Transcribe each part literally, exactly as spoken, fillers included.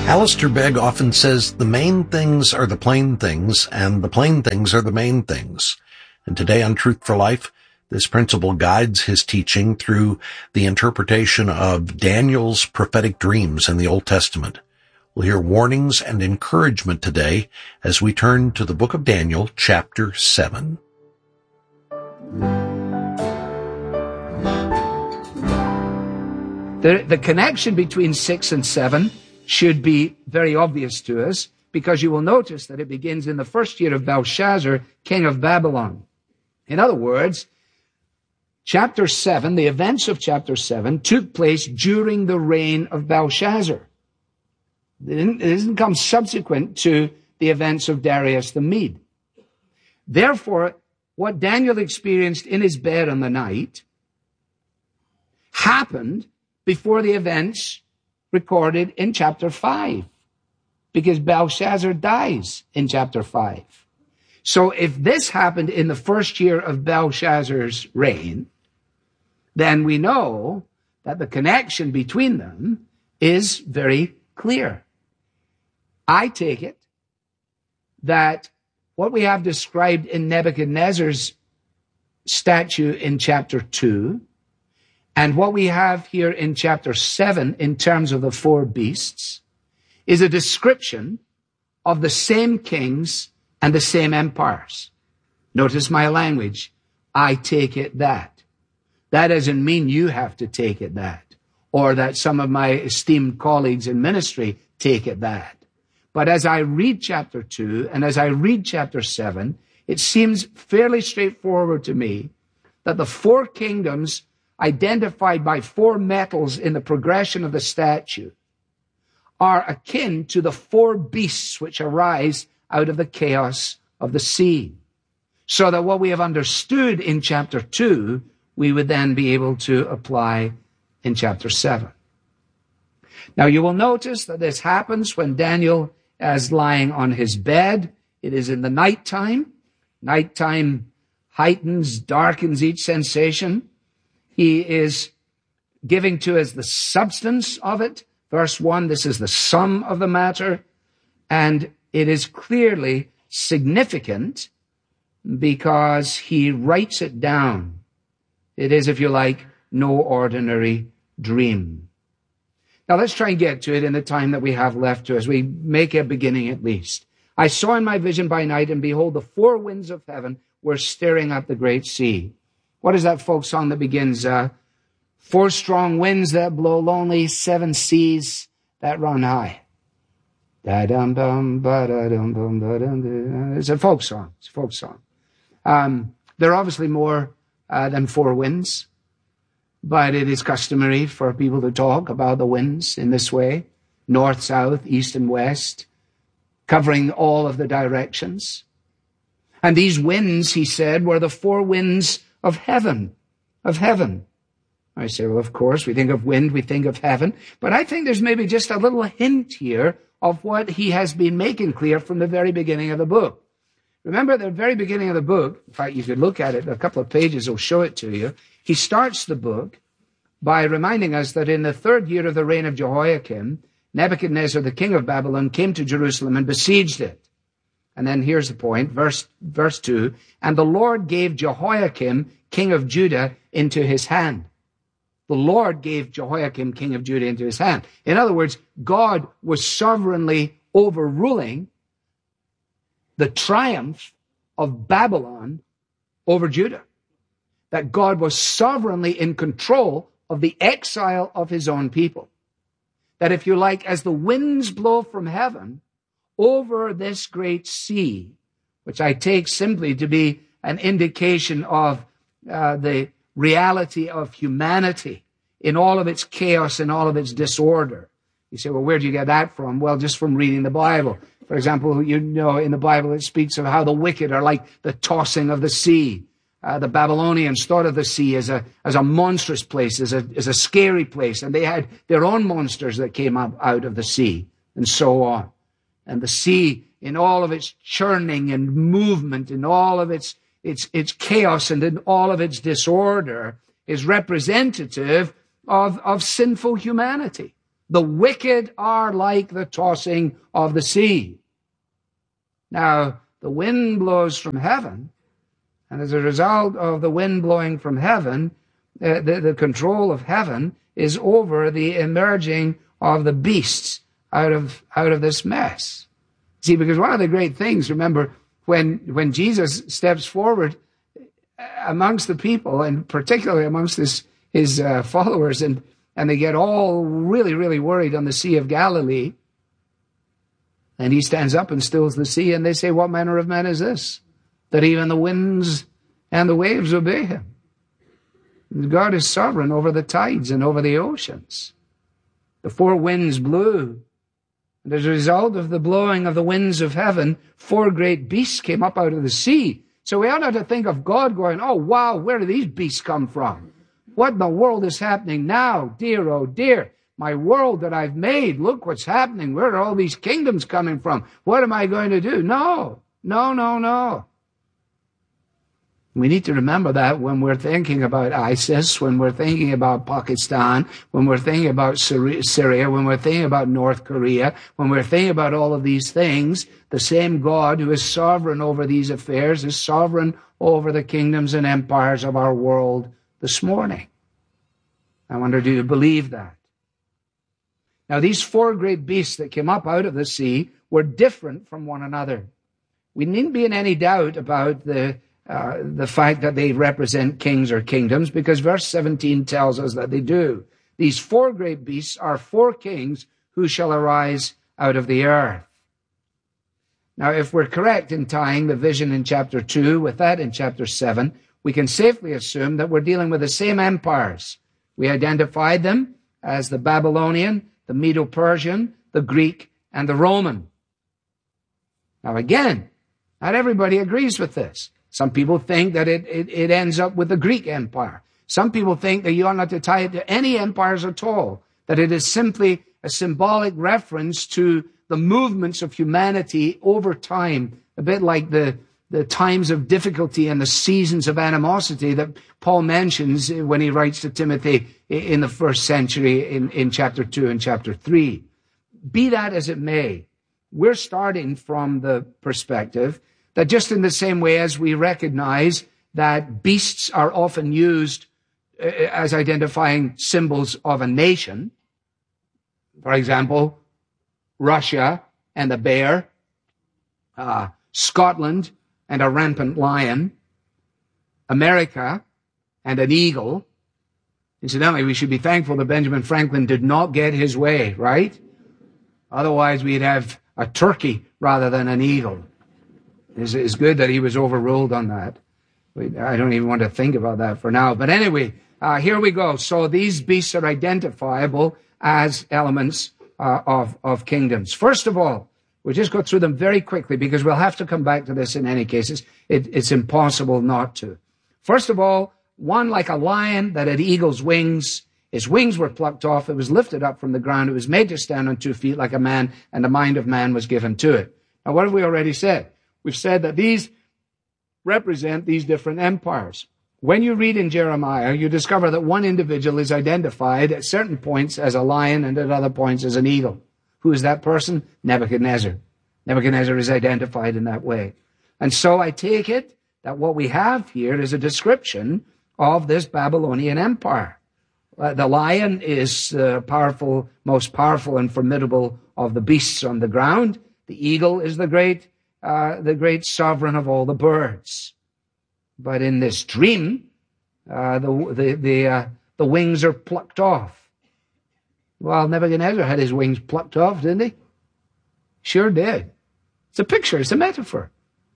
Alistair Begg often says the main things are the plain things, and the plain things are the main things. And today on Truth for Life, this principle guides his teaching through the interpretation of Daniel's prophetic dreams in the Old Testament. We'll hear warnings and encouragement today as we turn to the book of Daniel, chapter seven. The, the connection between six and seven should be very obvious to us, because you will notice that it begins in the first year of Belshazzar, king of Babylon. In other words, chapter seven, the events of chapter seven, took place during the reign of Belshazzar. It didn't, it didn't come subsequent to the events of Darius the Mede. Therefore, what Daniel experienced in his bed on the night happened before the events recorded in chapter five, because Belshazzar dies in chapter five. So if this happened in the first year of Belshazzar's reign, then we know that the connection between them is very clear. I take it that what we have described in Nebuchadnezzar's statue in chapter two, and what we have here in chapter seven in terms of the four beasts, is a description of the same kings and the same empires. Notice my language. I take it that. That doesn't mean you have to take it that, or that some of my esteemed colleagues in ministry take it that. But as I read chapter two and as I read chapter seven, it seems fairly straightforward to me that the four kingdoms identified by four metals in the progression of the statue are akin to the four beasts which arise out of the chaos of the sea. So that what we have understood in chapter two, we would then be able to apply in chapter seven. Now you will notice that this happens when Daniel is lying on his bed. It is in the nighttime. Nighttime heightens, darkens each sensation. He is giving to us the substance of it. Verse one, this is the sum of the matter. And it is clearly significant because he writes it down. It is, if you like, no ordinary dream. Now let's try and get to it in the time that we have left to us. We make a beginning at least. I saw in my vision by night, and behold, the four winds of heaven were stirring up the great sea. What is that folk song that begins, uh, four strong winds that blow lonely, seven seas that run high? Da-dum-bum, ba-da-dum-bum, ba-dum-dum. It's a folk song. It's a folk song. Um, there are obviously more uh, than four winds, but it is customary for people to talk about the winds in this way: north, south, east, and west, covering all of the directions. And these winds, he said, were the four winds of heaven, of heaven. I say, well, of course, we think of wind, we think of heaven, but I think there's maybe just a little hint here of what he has been making clear from the very beginning of the book. Remember, at the very beginning of the book, in fact, you could look at it, a couple of pages will show it to you. He starts the book by reminding us that in the third year of the reign of Jehoiakim, Nebuchadnezzar, the king of Babylon, came to Jerusalem and besieged it. And then here's the point, verse, verse two, and the Lord gave Jehoiakim, king of Judah, into his hand. The Lord gave Jehoiakim, king of Judah, into his hand. In other words, God was sovereignly overruling the triumph of Babylon over Judah. That God was sovereignly in control of the exile of his own people. That, if you like, as the winds blow from heaven over this great sea, which I take simply to be an indication of uh, the reality of humanity in all of its chaos and all of its disorder. You say, well, where do you get that from? Well, just from reading the Bible. For example, you know, in the Bible it speaks of how the wicked are like the tossing of the sea. Uh, the Babylonians thought of the sea as a as a monstrous place, as a as a scary place, and they had their own monsters that came up out of the sea, and so on. And the sea, in all of its churning and movement, in all of its its its chaos and in all of its disorder, is representative of of sinful humanity. The wicked are like the tossing of the sea. Now, the wind blows from heaven, and as a result of the wind blowing from heaven, uh, the, the control of heaven is over the emerging of the beasts out of out of this mess. See, because one of the great things, remember, when when Jesus steps forward amongst the people, and particularly amongst his his uh, followers, and and they get all really, really worried on the Sea of Galilee, and he stands up and stills the sea, and they say, "What manner of man is this, that even the winds and the waves obey him?" God is sovereign over the tides and over the oceans. The four winds blew, and as a result of the blowing of the winds of heaven, four great beasts came up out of the sea. So we ought not to think of God going, "Oh, wow, where do these beasts come from? What in the world is happening now? Dear, oh dear, my world that I've made, look what's happening. Where are all these kingdoms coming from? What am I going to do?" No, no, no, no. We need to remember that when we're thinking about ISIS, when we're thinking about Pakistan, when we're thinking about Syria, when we're thinking about North Korea, when we're thinking about all of these things, the same God who is sovereign over these affairs is sovereign over the kingdoms and empires of our world this morning. I wonder, do you believe that? Now, these four great beasts that came up out of the sea were different from one another. We needn't be in any doubt about the Uh, the fact that they represent kings or kingdoms, because verse seventeen tells us that they do. These four great beasts are four kings who shall arise out of the earth. Now, if we're correct in tying the vision in chapter two with that in chapter seven, we can safely assume that we're dealing with the same empires. We identified them as the Babylonian, the Medo-Persian, the Greek, and the Roman. Now, again, not everybody agrees with this. Some people think that it, it, it ends up with the Greek Empire. Some people think that you ought not to tie it to any empires at all, that it is simply a symbolic reference to the movements of humanity over time, a bit like the, the times of difficulty and the seasons of animosity that Paul mentions when he writes to Timothy in the first century in, in chapter two and chapter three. Be that as it may, we're starting from the perspective that just in the same way as we recognize that beasts are often used uh, as identifying symbols of a nation, for example, Russia and the bear, uh, Scotland and a rampant lion, America and an eagle. Incidentally, we should be thankful that Benjamin Franklin did not get his way, right? Otherwise, we'd have a turkey rather than an eagle. It's, it's good that he was overruled on that. I don't even want to think about that for now. But anyway, uh, here we go. So these beasts are identifiable as elements uh, of, of kingdoms. First of all, we'll just go through them very quickly because we'll have to come back to this in any cases. It, it's impossible not to. First of all, one like a lion that had eagle's wings. His wings were plucked off. It was lifted up from the ground. It was made to stand on two feet like a man, and the mind of man was given to it. Now, what have we already said? We've said that these represent these different empires. When you read in Jeremiah, you discover that one individual is identified at certain points as a lion and at other points as an eagle. Who is that person? Nebuchadnezzar. Nebuchadnezzar is identified in that way. And so I take it that what we have here is a description of this Babylonian empire. Uh, the lion is the powerful, most powerful and formidable of the beasts on the ground. The eagle is the great Uh, the great sovereign of all the birds. But in this dream, uh, the the the, uh, the wings are plucked off. Well, Nebuchadnezzar had his wings plucked off, didn't he? Sure did. It's a picture. It's a metaphor.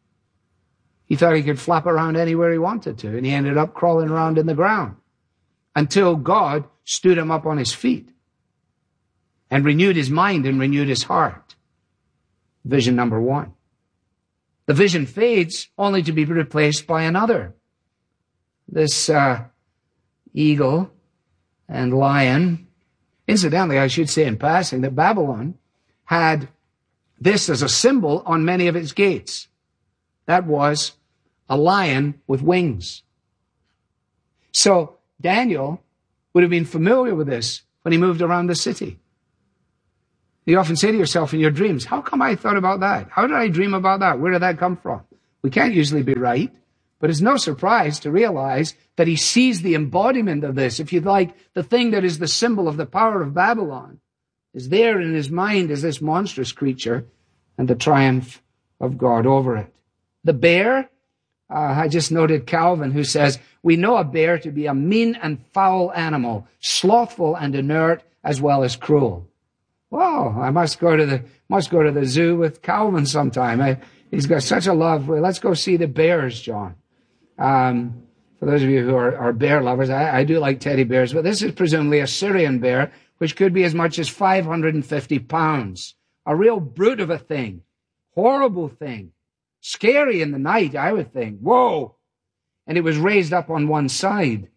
He thought he could flap around anywhere he wanted to, and he ended up crawling around in the ground until God stood him up on his feet and renewed his mind and renewed his heart. Vision number one. The vision fades only to be replaced by another. This uh, eagle and lion. Incidentally, I should say in passing that Babylon had this as a symbol on many of its gates. That was a lion with wings. So Daniel would have been familiar with this when he moved around the city. You often say to yourself in your dreams, how come I thought about that? How did I dream about that? Where did that come from? We can't usually be right, but it's no surprise to realize that he sees the embodiment of this. If you'd like, the thing that is the symbol of the power of Babylon is there in his mind as this monstrous creature and the triumph of God over it. The bear, uh, I just noted Calvin, who says, we know a bear to be a mean and foul animal, slothful and inert, as well as cruel. Wow, I must go to the must go to the zoo with Calvin sometime. I, he's got such a love. Well, let's go see the bears, John. Um, for those of you who are, are bear lovers, I, I do like teddy bears, but this is presumably a Syrian bear, which could be as much as five hundred fifty pounds. A real brute of a thing. Horrible thing. Scary in the night, I would think. Whoa! And it was raised up on one side.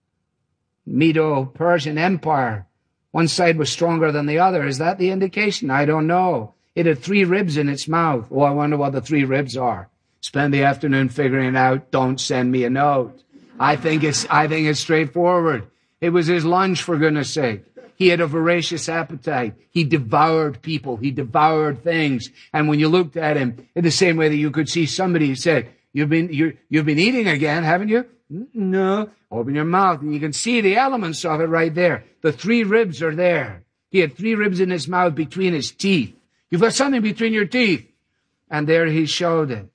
Medo-Persian Empire. One side was stronger than the other. Is that the indication? I don't know. It had three ribs in its mouth. Oh, I wonder what the three ribs are. Spend the afternoon figuring it out. Don't send me a note. I think it's, I think it's straightforward. It was his lunch, for goodness sake. He had a voracious appetite. He devoured people. He devoured things. And when you looked at him in the same way that you could see somebody who said, you've been, you, you've been eating again, haven't you? No. Open your mouth and you can see the elements of it right there. The three ribs are there. He had three ribs in his mouth between his teeth. You've got something between your teeth. And there he showed it.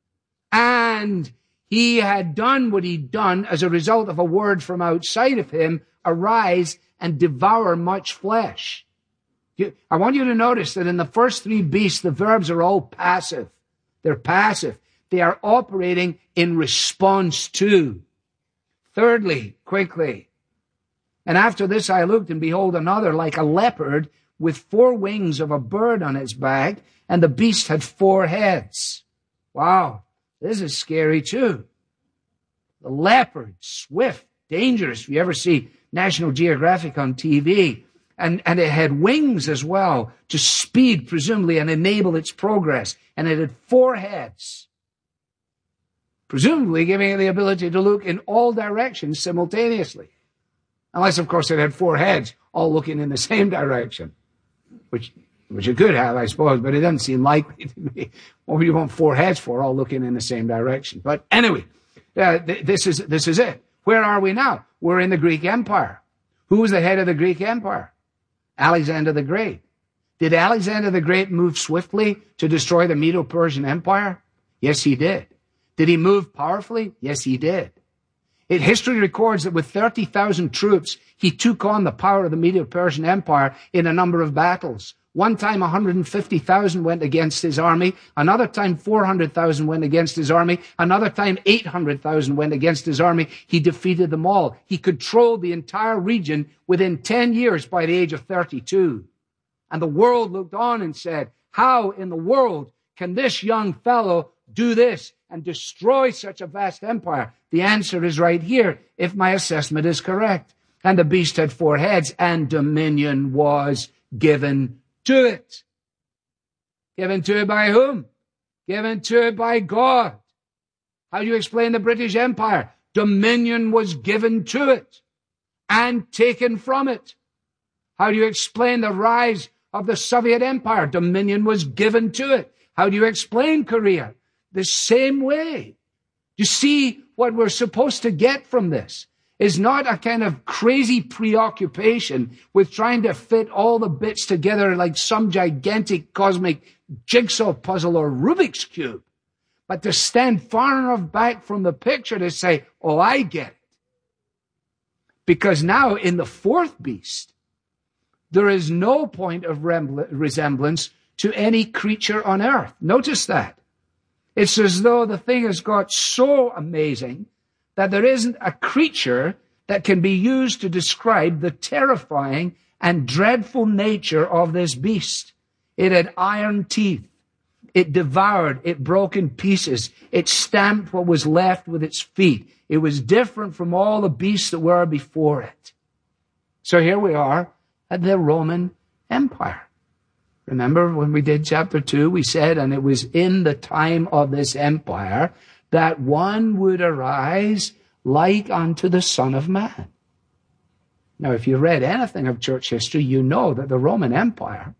And he had done what he'd done as a result of a word from outside of him, arise and devour much flesh. I want you to notice that in the first three beasts, the verbs are all passive. They're passive. They are operating in response to. Thirdly, quickly, and after this I looked, and behold, another like a leopard with four wings of a bird on its back, and the beast had four heads. Wow, this is scary too. The leopard, swift, dangerous. If you ever see National Geographic on T V, and, and it had wings as well to speed, presumably, and enable its progress, and it had four heads. Presumably giving it the ability to look in all directions simultaneously. Unless, of course, it had four heads, all looking in the same direction. Which which it could have, I suppose, but it doesn't seem likely to me. What would you want four heads for, all looking in the same direction? But anyway, uh, th- this is this is it. Where are we now? We're in the Greek Empire. Who was the head of the Greek Empire? Alexander the Great. Did Alexander the Great move swiftly to destroy the Medo-Persian Empire? Yes, he did. Did he move powerfully? Yes, he did. It, history records that with thirty thousand troops, he took on the power of the Medo-Persian Empire in a number of battles. One time, one hundred fifty thousand went against his army. Another time, four hundred thousand went against his army. Another time, eight hundred thousand went against his army. He defeated them all. He controlled the entire region within ten years by the age of thirty-two. And the world looked on and said, how in the world can this young fellow do this and destroy such a vast empire? The answer is right here, if my assessment is correct. And the beast had four heads, and dominion was given to it. Given to it by whom? Given to it by God. How do you explain the British Empire? Dominion was given to it and taken from it. How do you explain the rise of the Soviet Empire? Dominion was given to it. How do you explain Korea? The same way. You see, what we're supposed to get from this is not a kind of crazy preoccupation with trying to fit all the bits together like some gigantic cosmic jigsaw puzzle or Rubik's Cube, but to stand far enough back from the picture to say, oh, I get it. Because now in the fourth beast, there is no point of resemblance to any creature on earth. Notice that. It's as though the thing has got so amazing that there isn't a creature that can be used to describe the terrifying and dreadful nature of this beast. It had iron teeth. It devoured. It broke in pieces. It stamped what was left with its feet. It was different from all the beasts that were before it. So here we are at the Roman Empire. Remember when we did chapter two, we said, and it was in the time of this empire that one would arise like unto the Son of Man. Now, if you read anything of church history, you know that the Roman Empire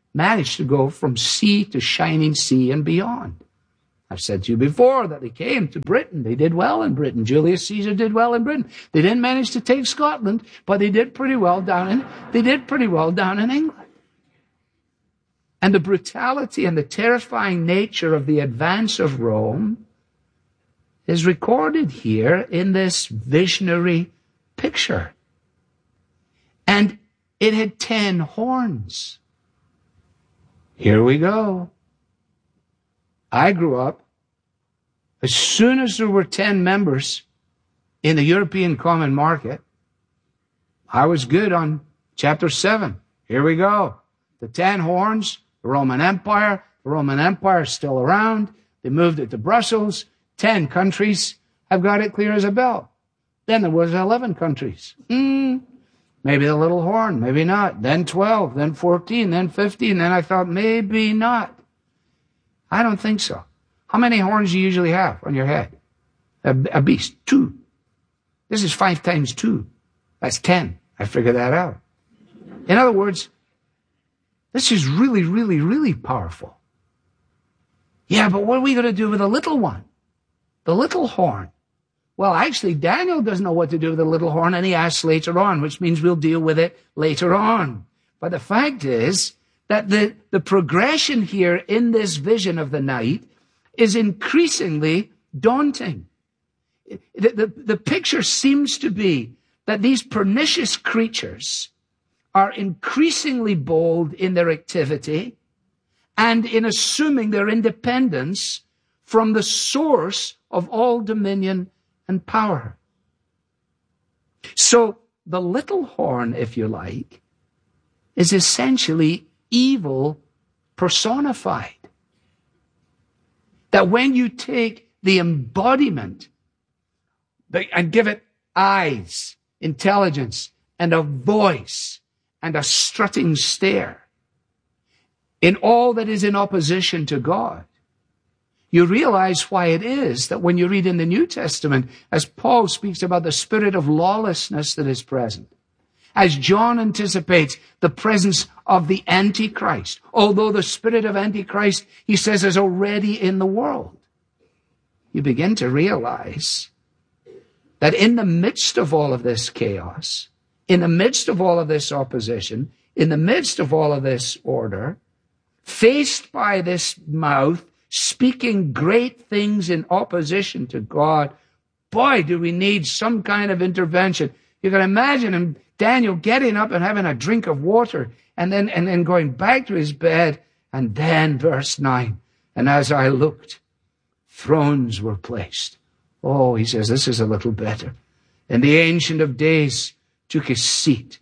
managed to go from sea to shining sea and beyond. I've said to you before that they came to Britain. They did well in Britain. Julius Caesar did well in Britain. They didn't manage to take Scotland, but they did pretty well down in, they did pretty well down in England. And the brutality and the terrifying nature of the advance of Rome is recorded here in this visionary picture. And it had ten horns. Here we go. I grew up, as soon as there were ten members in the European Common Market, I was good on chapter seven. Here we go. The ten horns, the Roman Empire. The Roman Empire is still around. They moved it to Brussels. Ten countries have got it clear as a bell. Then there was eleven countries. Mm, maybe the little horn, maybe not. Then twelve, then fourteen, then fifteen. Then I thought, maybe not. I don't think so. How many horns do you usually have on your head? A, a beast. Two. This is five times two. That's ten. I figured that out. In other words, this is really, really, really powerful. Yeah, but what are we going to do with the little one? The little horn. Well, actually, Daniel doesn't know what to do with the little horn, and he asks later on, which means we'll deal with it later on. But the fact is that the, the progression here in this vision of the night is increasingly daunting. The, the, the picture seems to be that these pernicious creatures are increasingly bold in their activity and in assuming their independence from the source of all dominion and power. So the little horn, if you like, is essentially evil personified. That when you take the embodiment and give it eyes, intelligence, and a voice, and a strutting stare, in all that is in opposition to God, you realize why it is that when you read in the New Testament, as Paul speaks about the spirit of lawlessness that is present, as John anticipates the presence of the Antichrist, although the spirit of Antichrist, he says, is already in the world, you begin to realize that in the midst of all of this chaos, in the midst of all of this opposition, in the midst of all of this order, faced by this mouth speaking great things in opposition to God, boy, do we need some kind of intervention. You can imagine him, Daniel, getting up and having a drink of water and then, and then going back to his bed. And then verse nine, and as I looked, thrones were placed. Oh, he says, this is a little better. And the Ancient of Days took his seat.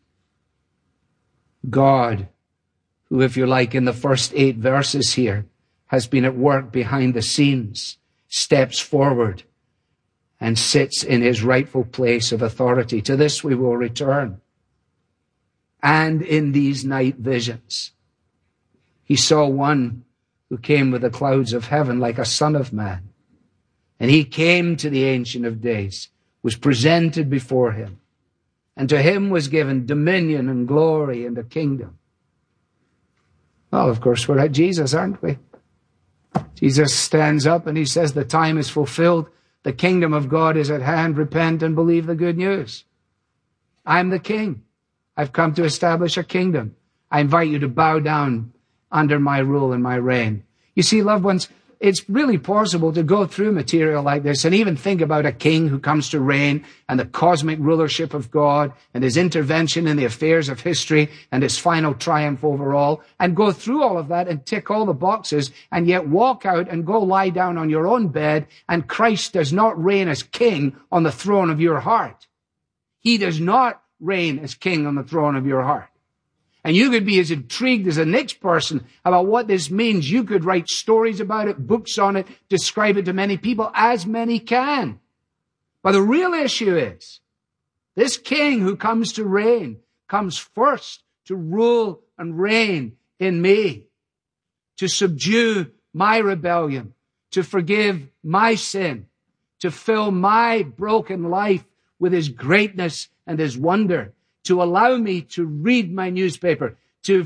God, who, if you like, in the first eight verses here, has been at work behind the scenes, steps forward and sits in his rightful place of authority. To this we will return. And in these night visions, he saw one who came with the clouds of heaven like a son of man. And he came to the Ancient of Days, was presented before him. And to him was given dominion and glory and a kingdom. Well, of course, we're at Jesus, aren't we? Jesus stands up and he says, the time is fulfilled. The kingdom of God is at hand. Repent and believe the good news. I'm the king. I've come to establish a kingdom. I invite you to bow down under my rule and my reign. You see, loved ones, it's really possible to go through material like this and even think about a king who comes to reign and the cosmic rulership of God and his intervention in the affairs of history and his final triumph over all, and go through all of that and tick all the boxes and yet walk out and go lie down on your own bed, and Christ does not reign as king on the throne of your heart. He does not reign as king on the throne of your heart. And you could be as intrigued as the next person about what this means. You could write stories about it, books on it, describe it to many people, as many can. But the real issue is, this king who comes to reign comes first to rule and reign in me, to subdue my rebellion, to forgive my sin, to fill my broken life with his greatness and his wonder, to allow me to read my newspaper, to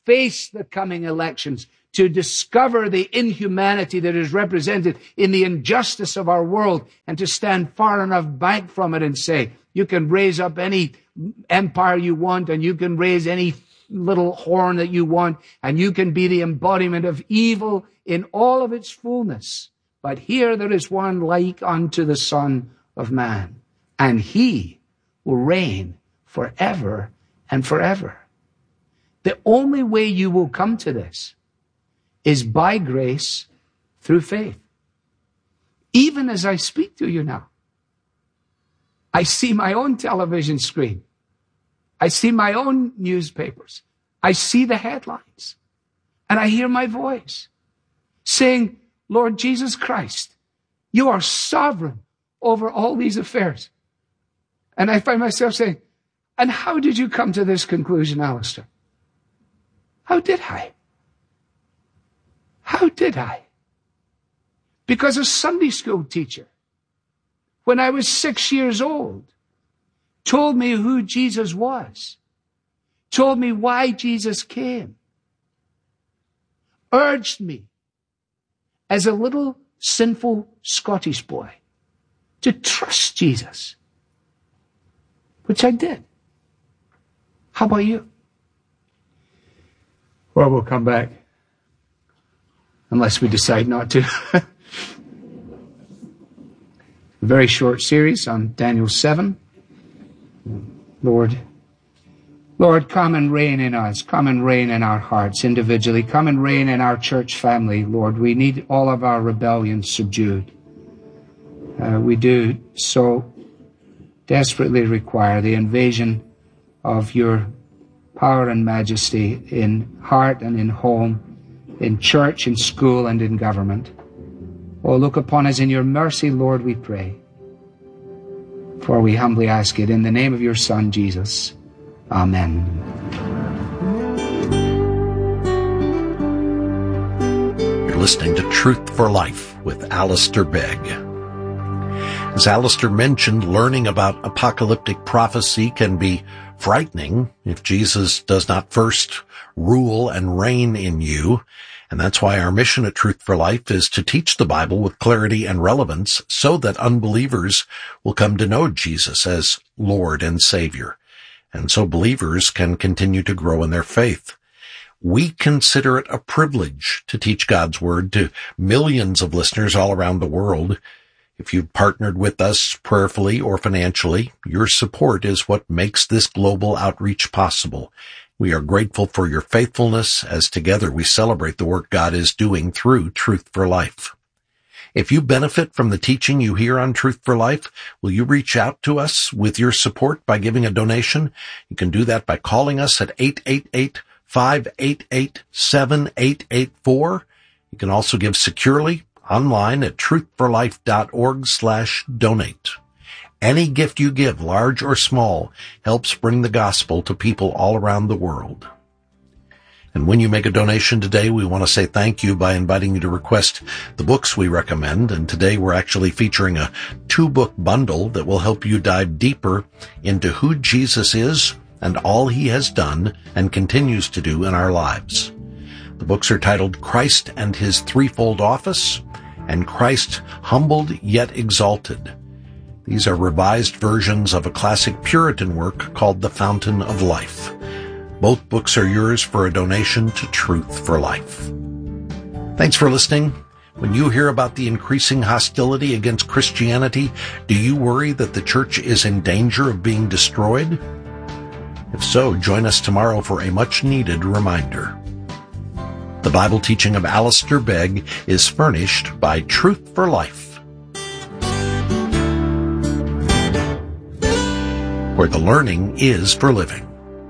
face the coming elections, to discover the inhumanity that is represented in the injustice of our world, and to stand far enough back from it and say, you can raise up any empire you want, and you can raise any little horn that you want, and you can be the embodiment of evil in all of its fullness. But here there is one like unto the Son of Man, and he will reign forever and forever. The only way you will come to this is by grace through faith. Even as I speak to you now, I see my own television screen. I see my own newspapers. I see the headlines. And I hear my voice saying, Lord Jesus Christ, you are sovereign over all these affairs. And I find myself saying, and how did you come to this conclusion, Alistair? How did I? How did I? Because a Sunday school teacher, when I was six years old, told me who Jesus was, told me why Jesus came, urged me as a little sinful Scottish boy to trust Jesus, which I did. How about you? Well, we'll come back, unless we decide not to. A very short series on Daniel seven. Lord, Lord, come and reign in us. Come and reign in our hearts individually. Come and reign in our church family, Lord. We need all of our rebellions subdued. Uh, we do so desperately require the invasion of your power and majesty in heart and in home, in church, in school, and in government. Oh, look upon us in your mercy, Lord, we pray. For we humbly ask it in the name of your Son, Jesus. Amen. You're listening to Truth for Life with Alistair Begg. As Alistair mentioned, learning about apocalyptic prophecy can be frightening if Jesus does not first rule and reign in you. And that's why our mission at Truth for Life is to teach the Bible with clarity and relevance so that unbelievers will come to know Jesus as Lord and Savior, and so believers can continue to grow in their faith. We consider it a privilege to teach God's Word to millions of listeners all around the world. If you've partnered with us prayerfully or financially, your support is what makes this global outreach possible. We are grateful for your faithfulness as together we celebrate the work God is doing through Truth for Life. If you benefit from the teaching you hear on Truth for Life, will you reach out to us with your support by giving a donation? You can do that by calling us at eight eight eight, five eight eight, seven eight eight four. You can also give securely online at truthforlife.org slash donate. Any gift you give, large or small, helps bring the gospel to people all around the world. And when you make a donation today, we want to say thank you by inviting you to request the books we recommend. And today we're actually featuring a two-book bundle that will help you dive deeper into who Jesus is and all he has done and continues to do in our lives. The books are titled Christ and His Threefold Office and Christ Humbled Yet Exalted. These are revised versions of a classic Puritan work called The Fountain of Life. Both books are yours for a donation to Truth for Life. Thanks for listening. When you hear about the increasing hostility against Christianity, do you worry that the church is in danger of being destroyed? If so, join us tomorrow for a much-needed reminder. The Bible teaching of Alistair Begg is furnished by Truth for Life, where the learning is for living.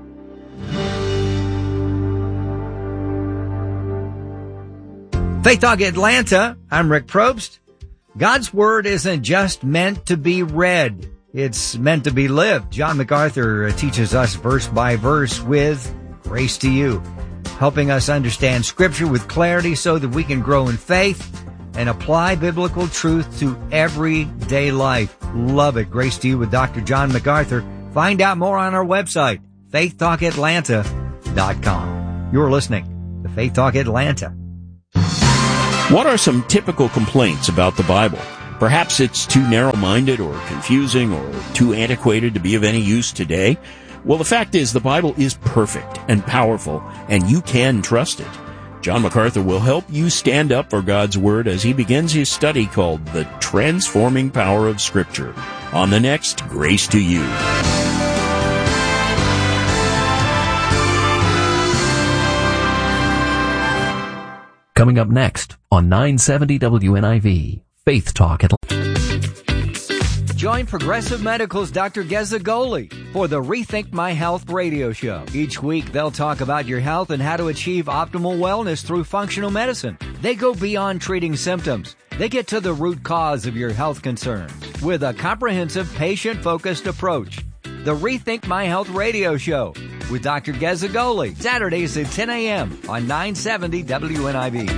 Faith Talk Atlanta, I'm Rick Probst. God's Word isn't just meant to be read. It's meant to be lived. John MacArthur teaches us verse by verse with grace to you, helping us understand Scripture with clarity so that we can grow in faith and apply biblical truth to everyday life. Love it. Grace to you with Doctor John MacArthur. Find out more on our website, faith talk atlanta dot com. You're listening to Faith Talk Atlanta. What are some typical complaints about the Bible? Perhaps it's too narrow-minded or confusing or too antiquated to be of any use today. Well, the fact is the Bible is perfect and powerful, and you can trust it. John MacArthur will help you stand up for God's Word as he begins his study called The Transforming Power of Scripture on the next Grace to You. Coming up next on nine seventy W N I V, Faith Talk Atlanta. Join Progressive Medical's Doctor Gazzagoli for the Rethink My Health radio show. Each week, they'll talk about your health and how to achieve optimal wellness through functional medicine. They go beyond treating symptoms. They get to the root cause of your health concerns with a comprehensive, patient-focused approach. The Rethink My Health radio show with Doctor Gazzagoli, Saturdays at ten a.m. on nine seventy W N I V.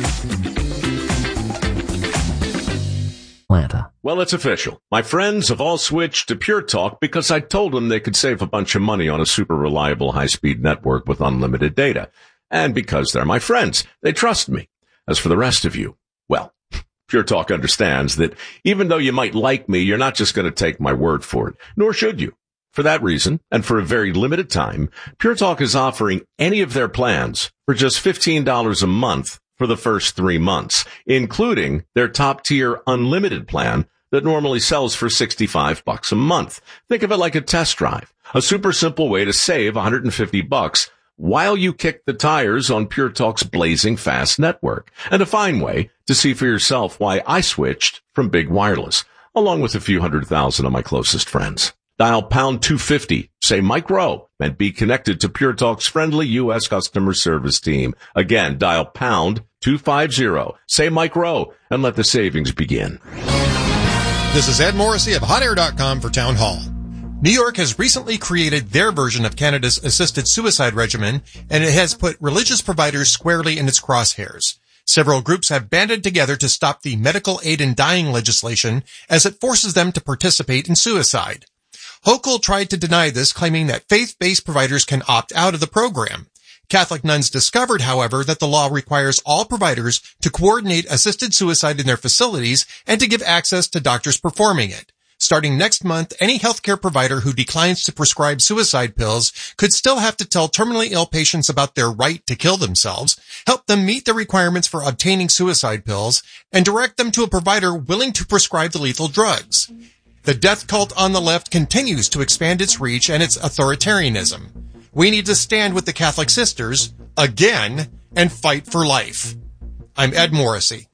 Atlanta. Well, it's official. My friends have all switched to Pure Talk because I told them they could save a bunch of money on a super reliable high-speed network with unlimited data. And because they're my friends, they trust me. As for the rest of you, well, Pure Talk understands that even though you might like me, you're not just going to take my word for it, nor should you. For that reason, and for a very limited time, Pure Talk is offering any of their plans for just fifteen dollars a month for the first three months, including their top-tier unlimited plan that normally sells for sixty-five bucks a month. Think of it like a test drive, a super simple way to save one hundred fifty bucks while you kick the tires on Pure Talk's blazing fast network, and a fine way to see for yourself why I switched from big wireless, along with a few hundred thousand of my closest friends. Dial pound two fifty, say Mike Rowe, and be connected to Pure Talk's friendly U S customer service team. Again, dial pound two fifty, say Mike Rowe, and let the savings begin. This is Ed Morrissey of hot air dot com for Town Hall. New York has recently created their version of Canada's assisted suicide regimen, and it has put religious providers squarely in its crosshairs. Several groups have banded together to stop the medical aid in dying legislation as it forces them to participate in suicide. Hochul tried to deny this, claiming that faith-based providers can opt out of the program. Catholic nuns discovered, however, that the law requires all providers to coordinate assisted suicide in their facilities and to give access to doctors performing it. Starting next month, any healthcare provider who declines to prescribe suicide pills could still have to tell terminally ill patients about their right to kill themselves, help them meet the requirements for obtaining suicide pills, and direct them to a provider willing to prescribe the lethal drugs. The death cult on the left continues to expand its reach and its authoritarianism. We need to stand with the Catholic sisters, again, and fight for life. I'm Ed Morrissey.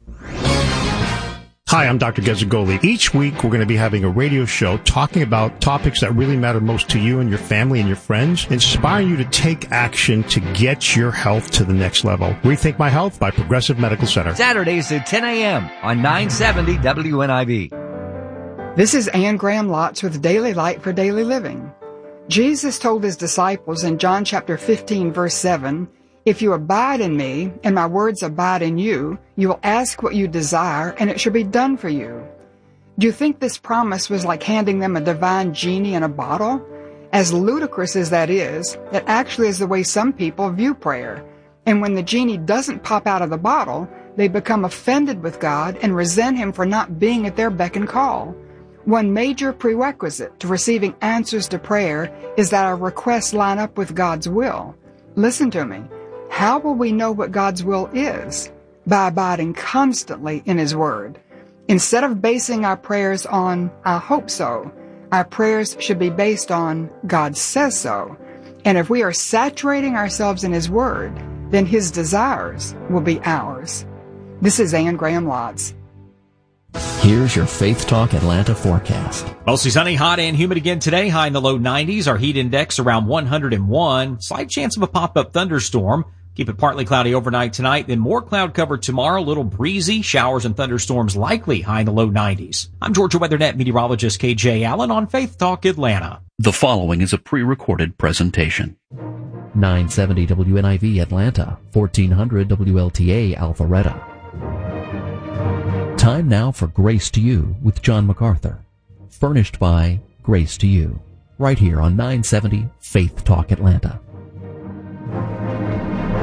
Hi, I'm Doctor Gazzagoli. Each week, we're going to be having a radio show talking about topics that really matter most to you and your family and your friends, inspiring you to take action to get your health to the next level. Rethink My Health by Progressive Medical Center. Saturdays at ten a.m. on nine seventy W N I V. This is Anne Graham Lotz with Daily Light for Daily Living. Jesus told his disciples in John chapter fifteen, verse seven, "If you abide in me, and my words abide in you, you will ask what you desire, and it shall be done for you." Do you think this promise was like handing them a divine genie in a bottle? As ludicrous as that is, it actually is the way some people view prayer. And when the genie doesn't pop out of the bottle, they become offended with God and resent him for not being at their beck and call. One major prerequisite to receiving answers to prayer is that our requests line up with God's will. Listen to me. How will we know what God's will is? By abiding constantly in His Word. Instead of basing our prayers on, "I hope so," our prayers should be based on, "God says so." And if we are saturating ourselves in His Word, then His desires will be ours. This is Anne Graham Lotz. Here's your Faith Talk Atlanta forecast. Mostly sunny, hot and humid again today. High in the low nineties. Our heat index around one hundred one. Slight chance of a pop-up thunderstorm. Keep it partly cloudy overnight tonight. Then more cloud cover tomorrow. A little breezy. Showers and thunderstorms likely. High in the low nineties. I'm Georgia WeatherNet meteorologist K J Allen on Faith Talk Atlanta. The following is a pre-recorded presentation. nine seventy W N I V Atlanta, fourteen hundred W L T A Alpharetta. Time now for Grace to You with John MacArthur. Furnished by Grace to You. Right here on nine seventy Faith Talk Atlanta.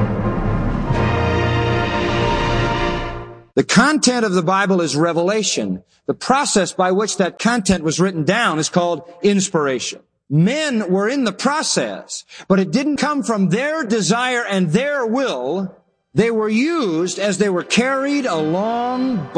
The content of the Bible is revelation. The process by which that content was written down is called inspiration. Men were in the process, but it didn't come from their desire and their will. They were used as they were carried along by